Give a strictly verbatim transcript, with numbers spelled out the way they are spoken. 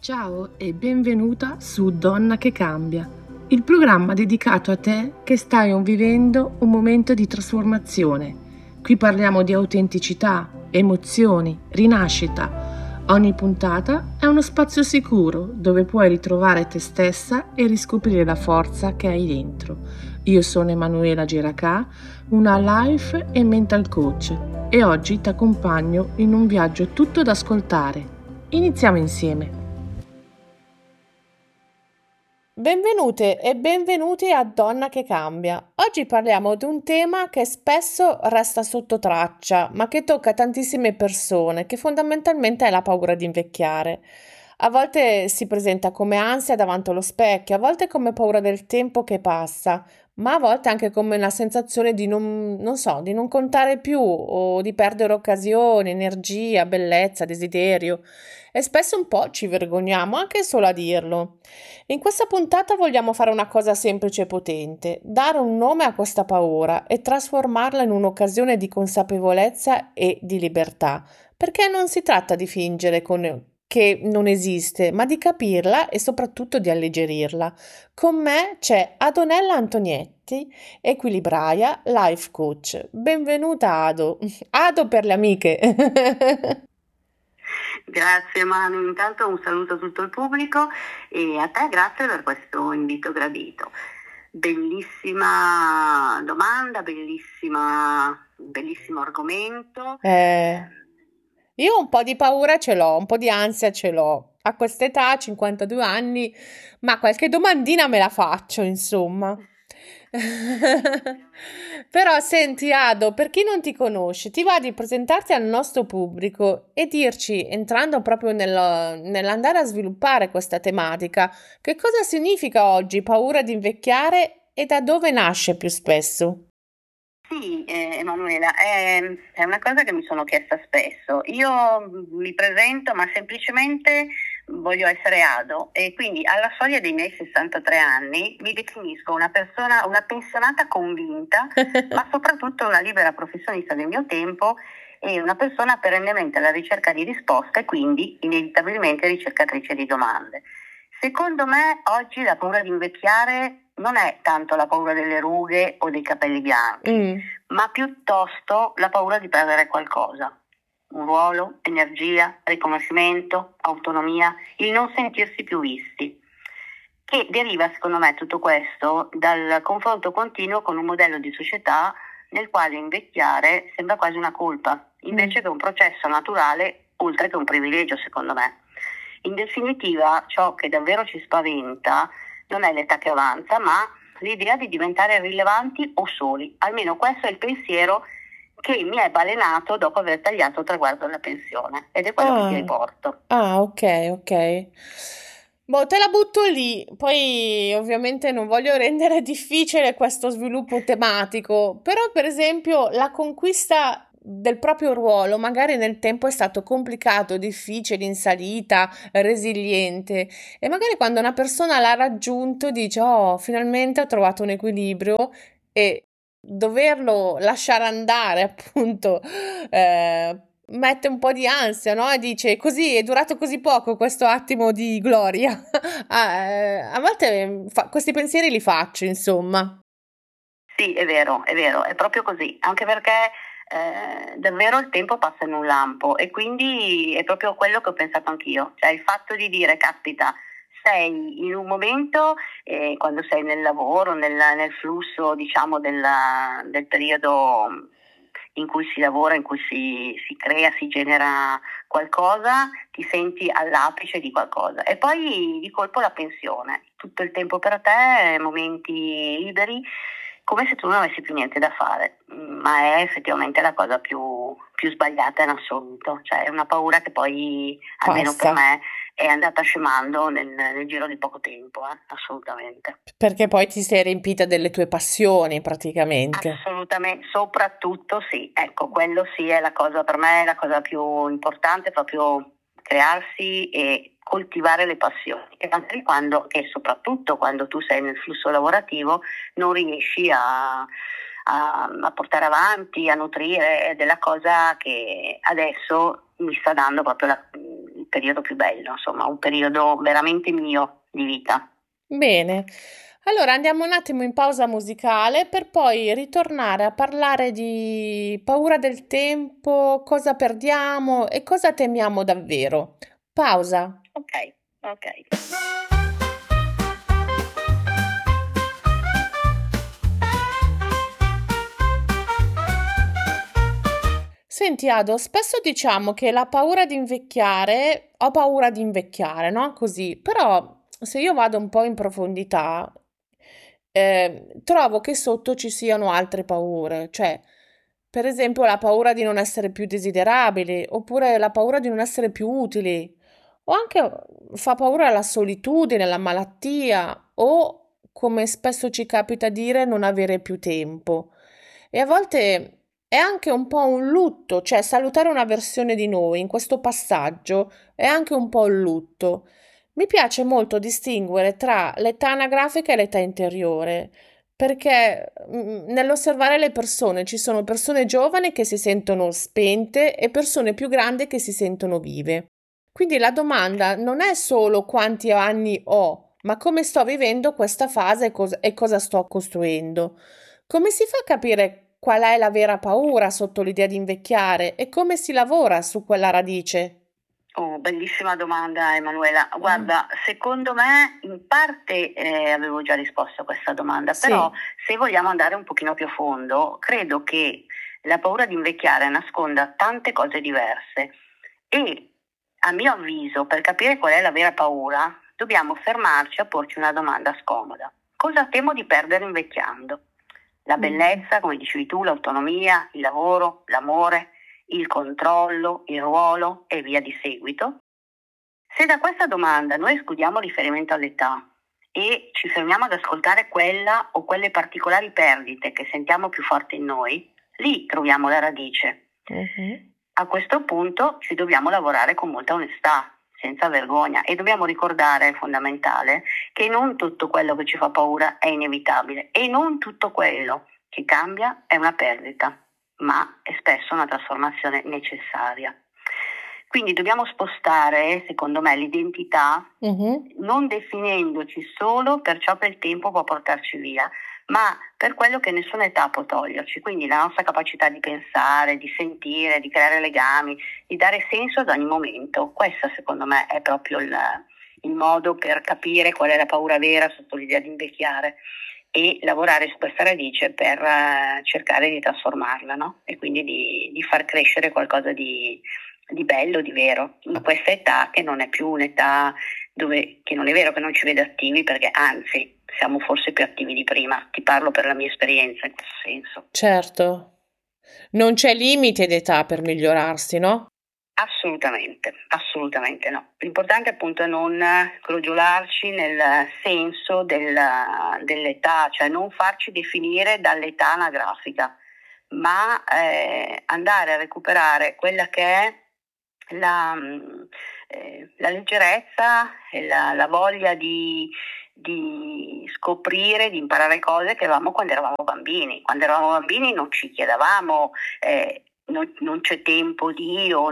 Ciao e benvenuta su Donna che cambia, il programma dedicato a te che stai vivendo un momento di trasformazione. Qui parliamo di autenticità, emozioni, rinascita. Ogni puntata è uno spazio sicuro dove puoi ritrovare te stessa e riscoprire la forza che hai dentro. Io sono Emanuela Giracà, una life e mental coach, e oggi ti accompagno in un viaggio tutto da ascoltare. Iniziamo insieme. Benvenute e benvenuti a Donna che cambia. Oggi parliamo di un tema che spesso resta sotto traccia, ma che tocca tantissime persone, che fondamentalmente è la paura di invecchiare. A volte si presenta come ansia davanti allo specchio, a volte come paura del tempo che passa, ma a volte anche come una sensazione di non, non so, di non contare più o di perdere occasioni, energia, bellezza, desiderio. E spesso un po' ci vergogniamo anche solo a dirlo. In questa puntata vogliamo fare una cosa semplice e potente, dare un nome a questa paura e trasformarla in un'occasione di consapevolezza e di libertà, perché non si tratta di fingere con che non esiste, ma di capirla e soprattutto di alleggerirla. Con me c'è Adonella Antonietti, equilibraia, life coach. Benvenuta Ado. Ado per le amiche. Grazie Manu, intanto un saluto a tutto il pubblico e a te grazie per questo invito gradito. Bellissima domanda, bellissima, bellissimo argomento. Eh. Io un po' di paura ce l'ho, un po' di ansia ce l'ho. A quest'età, cinquantadue anni, ma qualche domandina me la faccio, insomma. Però senti Ado, per chi non ti conosce, ti va di presentarti al nostro pubblico e dirci, entrando proprio nel, nell'andare a sviluppare questa tematica, che cosa significa oggi paura di invecchiare e da dove nasce più spesso? Sì, eh, Emanuela, è, è una cosa che mi sono chiesta spesso. Io mi presento, ma semplicemente voglio essere Ado e quindi alla soglia dei miei sessantatré anni mi definisco una persona, una pensionata convinta, ma soprattutto una libera professionista del mio tempo e una persona perennemente alla ricerca di risposte e quindi inevitabilmente ricercatrice di domande. Secondo me oggi la paura di invecchiare non è tanto la paura delle rughe o dei capelli bianchi, mm. ma piuttosto la paura di perdere qualcosa. Un ruolo, energia, riconoscimento, autonomia, il non sentirsi più visti. Che deriva, secondo me, tutto questo dal confronto continuo con un modello di società nel quale invecchiare sembra quasi una colpa, invece mm. che un processo naturale, oltre che un privilegio, secondo me. In definitiva, ciò che davvero ci spaventa non è l'età che avanza, ma l'idea di diventare rilevanti o soli. Almeno questo è il pensiero che mi è balenato dopo aver tagliato il traguardo della pensione ed è quello ah. che ti riporto. Ah, ok, ok. Boh, te la butto lì, poi ovviamente non voglio rendere difficile questo sviluppo tematico, però per esempio la conquista del proprio ruolo magari nel tempo è stato complicato, difficile, in salita, resiliente e magari quando una persona l'ha raggiunto dice oh finalmente ho trovato un equilibrio e doverlo lasciare andare appunto eh, mette un po' di ansia, no? E dice così è durato così poco questo attimo di gloria. ah, eh, a volte fa, questi pensieri li faccio, insomma. Sì, è vero, è vero, è proprio così, anche perché eh, davvero il tempo passa in un lampo e quindi è proprio quello che ho pensato anch'io, cioè il fatto di dire caspita, sei in un momento eh, quando sei nel lavoro, nel, nel flusso diciamo del, del periodo in cui si lavora, in cui si, si crea, si genera qualcosa, ti senti all'apice di qualcosa e poi di colpo la pensione, tutto il tempo per te, momenti liberi, come se tu non avessi più niente da fare, ma è effettivamente la cosa più, più sbagliata in assoluto, cioè è una paura che poi, Passa. almeno per me, è andata scemando nel, nel giro di poco tempo, eh? Assolutamente. Perché poi ti sei riempita delle tue passioni praticamente. Assolutamente, soprattutto sì, ecco, quello sì è la cosa, per me è la cosa più importante, proprio crearsi e coltivare le passioni e magari quando, e soprattutto quando tu sei nel flusso lavorativo non riesci a, a, a portare avanti, a nutrire, ed è la cosa che adesso mi sta dando proprio la, il periodo più bello, insomma, un periodo veramente mio di vita. Bene, allora andiamo un attimo in pausa musicale per poi ritornare a parlare di paura del tempo, cosa perdiamo e cosa temiamo davvero. Pausa. Ok, ok. Senti Ado, spesso diciamo che la paura di invecchiare, ho paura di invecchiare, no? Così, però se io vado un po' in profondità, eh, trovo che sotto ci siano altre paure, cioè, per esempio, la paura di non essere più desiderabili, oppure la paura di non essere più utili, o anche fa paura la solitudine, la malattia, o, come spesso ci capita dire, non avere più tempo. E a volte è anche un po' un lutto, cioè salutare una versione di noi in questo passaggio è anche un po' un lutto. Mi piace molto distinguere tra l'età anagrafica e l'età interiore, perché mm, nell'osservare le persone ci sono persone giovani che si sentono spente e persone più grandi che si sentono vive. Quindi la domanda non è solo quanti anni ho, ma come sto vivendo questa fase e, cos- e cosa sto costruendo. Come si fa a capire qual è la vera paura sotto l'idea di invecchiare e come si lavora su quella radice? Oh, bellissima domanda, Emanuela. Guarda, secondo me in parte eh, avevo già risposto a questa domanda, Sì. però se vogliamo andare un pochino più a fondo, credo che la paura di invecchiare nasconda tante cose diverse e a mio avviso, per capire qual è la vera paura, dobbiamo fermarci a porci una domanda scomoda. Cosa temo di perdere invecchiando? La bellezza, come dicevi tu, l'autonomia, il lavoro, l'amore, il controllo, il ruolo e via di seguito. Se da questa domanda noi escludiamo il riferimento all'età e ci fermiamo ad ascoltare quella o quelle particolari perdite che sentiamo più forti in noi, lì troviamo la radice. Mhm. A questo punto ci dobbiamo lavorare con molta onestà, senza vergogna, e dobbiamo ricordare, è fondamentale, che non tutto quello che ci fa paura è inevitabile e non tutto quello che cambia è una perdita, ma è spesso una trasformazione necessaria. Quindi dobbiamo spostare, secondo me, l'identità Mhm. non definendoci solo per ciò che il tempo può portarci via, ma per quello che nessuna età può toglierci, quindi la nostra capacità di pensare, di sentire, di creare legami, di dare senso ad ogni momento. Questo secondo me è proprio il, il modo per capire qual è la paura vera sotto l'idea di invecchiare e lavorare su questa radice per uh, cercare di trasformarla, no? E quindi di, di far crescere qualcosa di, di bello, di vero, in questa età che non è più un'età dove, che non è vero che non ci vede attivi, perché anzi siamo forse più attivi di prima. Ti parlo per la mia esperienza in questo senso. Certo, non c'è limite d'età per migliorarsi, no? Assolutamente, assolutamente no. L'importante appunto è non crogiolarci nel senso del, dell'età, cioè non farci definire dall'età anagrafica, ma eh, andare a recuperare quella che è la, eh, la leggerezza e la, la voglia di, di scoprire, di imparare cose che avevamo quando eravamo bambini. Quando eravamo bambini non ci chiedevamo eh, non, non c'è tempo di io